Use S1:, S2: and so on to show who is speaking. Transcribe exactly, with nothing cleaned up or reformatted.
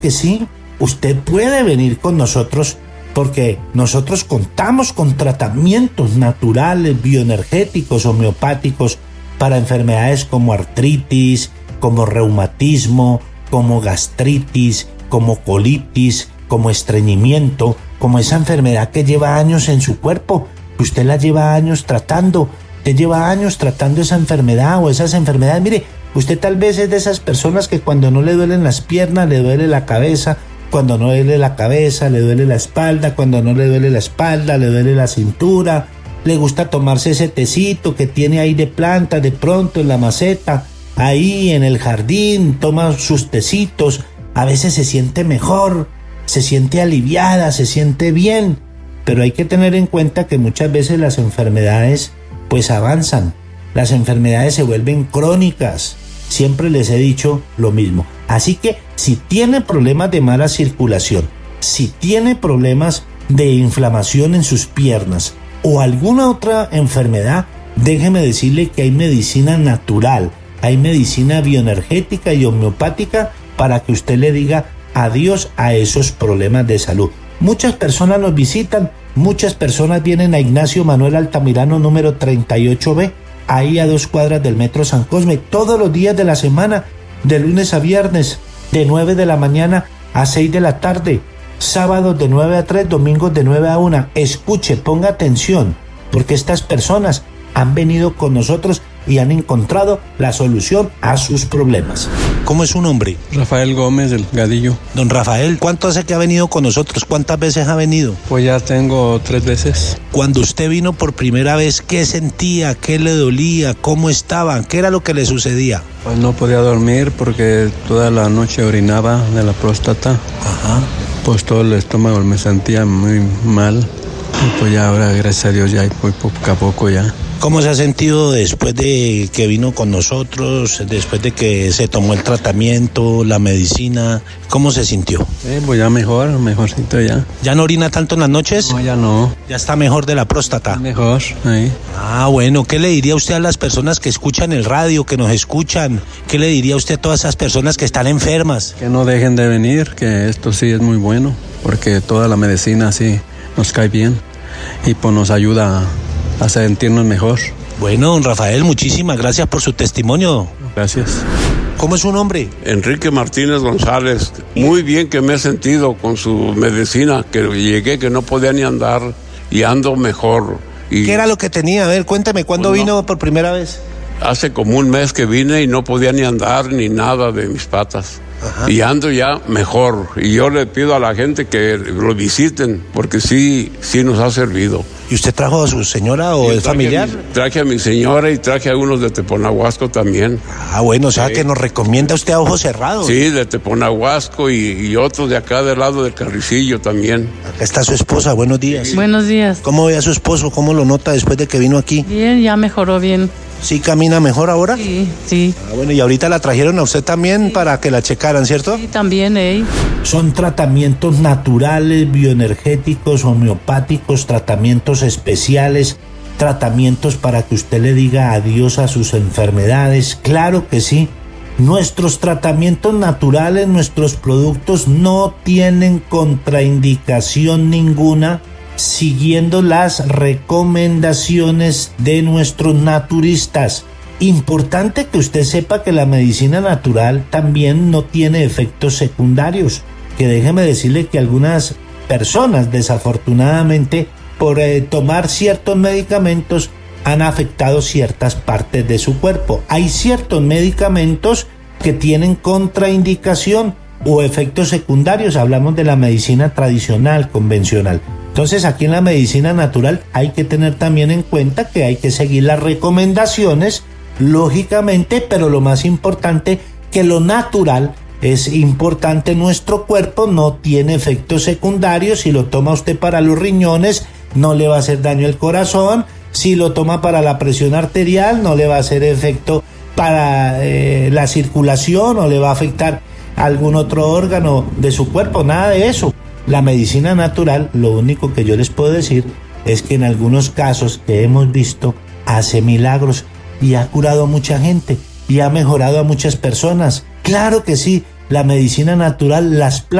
S1: que sí, usted puede venir con nosotros porque nosotros contamos con tratamientos naturales, bioenergéticos, homeopáticos para enfermedades como artritis, como reumatismo, como gastritis, como colitis, como estreñimiento, como esa enfermedad que lleva años en su cuerpo, que usted la lleva años tratando, usted lleva años tratando esa enfermedad o esas enfermedades. Mire, usted tal vez es de esas personas que cuando no le duelen las piernas, le duele la cabeza, cuando no le duele la cabeza, le duele la espalda, cuando no le duele la espalda, le duele la cintura, le gusta tomarse ese tecito que tiene ahí de planta, de pronto en la maceta, ahí en el jardín, toma sus tecitos, a veces se siente mejor, se siente aliviada, se siente bien, pero hay que tener en cuenta que muchas veces las enfermedades pues avanzan, las enfermedades se vuelven crónicas. Siempre les he dicho lo mismo. Así que si tiene problemas de mala circulación, si tiene problemas de inflamación en sus piernas o alguna otra enfermedad, déjeme decirle que hay medicina natural, hay medicina bioenergética y homeopática para que usted le diga adiós a esos problemas de salud. Muchas personas nos visitan, muchas personas vienen a Ignacio Manuel Altamirano número treinta y ocho B, ahí a dos cuadras del Metro San Cosme, todos los días de la semana, de lunes a viernes, de nueve de la mañana a seis de la tarde, sábados de nueve a tres, domingos de nueve a una. Escuche, ponga atención, porque estas personas han venido con nosotros y han encontrado la solución a sus problemas. ¿Cómo es su nombre?
S2: Rafael Gómez del Gadillo.
S1: Don Rafael, ¿cuánto hace que ha venido con nosotros? ¿Cuántas veces ha venido?
S2: Pues ya tengo tres veces.
S1: Cuando usted vino por primera vez, ¿qué sentía? ¿Qué le dolía? ¿Cómo estaba? ¿Qué era lo que le sucedía?
S2: Pues no podía dormir porque toda la noche orinaba de la próstata.
S1: Ajá.
S2: Pues todo el estómago me sentía muy mal. Y pues ya ahora, gracias a Dios, ya voy poco a poco ya.
S1: ¿Cómo se ha sentido después de que vino con nosotros, después de que se tomó el tratamiento, la medicina? ¿Cómo se sintió?
S2: Eh, pues ya mejor, mejorcito ya.
S1: ¿Ya no orina tanto en las noches?
S2: No, ya no.
S1: ¿Ya está mejor de la próstata?
S2: Mejor, ahí.
S1: Ah, bueno, ¿qué le diría usted a las personas que escuchan el radio, que nos escuchan? ¿Qué le diría usted a todas esas personas que están enfermas?
S2: Que no dejen de venir, que esto sí es muy bueno, porque toda la medicina sí nos cae bien y pues nos ayuda a a sentirnos mejor.
S1: Bueno, don Rafael, muchísimas gracias por su testimonio.
S2: Gracias.
S1: ¿Cómo es su nombre?
S3: Enrique Martínez González. Muy bien que me he sentido con su medicina, que llegué que no podía ni andar y ando mejor. Y
S1: ¿qué era lo que tenía? A ver, cuéntame, ¿cuándo
S3: pues no,
S1: vino por primera vez?
S3: Hace como un mes que vine y no podía ni andar ni nada de mis patas. Ajá. Y ando ya mejor. Y yo le pido a la gente que lo visiten, porque sí, sí nos ha servido.
S1: ¿Y usted trajo a su señora o es familiar?
S3: A mi, traje a mi señora y traje a unos de Teponahuasco también.
S1: Ah, bueno, o sea sí, que nos recomienda usted a ojos cerrados.
S3: Sí, de Teponahuasco y, y otros de acá del lado del Carricillo también.
S1: Acá está su esposa, buenos días.
S4: Sí. Buenos días.
S1: ¿Cómo ve a su esposo? ¿Cómo lo nota después de que vino aquí?
S4: Bien, ya mejoró bien.
S1: ¿Sí camina mejor ahora?
S4: Sí, sí.
S1: Ah, bueno, y ahorita la trajeron a usted también sí, para que la checaran, ¿cierto?
S4: Sí, también, ¿eh?
S1: Son tratamientos naturales, bioenergéticos, homeopáticos, tratamientos especiales, tratamientos para que usted le diga adiós a sus enfermedades. Claro que sí. Nuestros tratamientos naturales, nuestros productos no tienen contraindicación ninguna, siguiendo las recomendaciones de nuestros naturistas. Importante que usted sepa que la medicina natural también no tiene efectos secundarios, que déjeme decirle que algunas personas desafortunadamente por eh, tomar ciertos medicamentos han afectado ciertas partes de su cuerpo. Hay ciertos medicamentos que tienen contraindicación o efectos secundarios. Hablamos de la medicina tradicional, convencional. Entonces aquí en la medicina natural hay que tener también en cuenta que hay que seguir las recomendaciones, lógicamente, pero lo más importante, que lo natural es importante. Nuestro cuerpo no tiene efectos secundarios. Si lo toma usted para los riñones, no le va a hacer daño al corazón. Si lo toma para la presión arterial, no le va a hacer efecto para eh, la circulación o le va a afectar algún otro órgano de su cuerpo, nada de eso. La medicina natural, lo único que yo les puedo decir es que en algunos casos que hemos visto hace milagros y ha curado a mucha gente y ha mejorado a muchas personas. Claro que sí, la medicina natural, las plantas